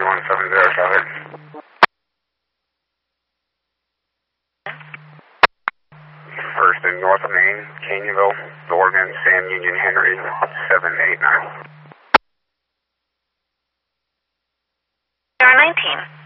3170, Charlotte. First in North Main, Canyonville, Oregon, Sam Union Henry, 789. 019.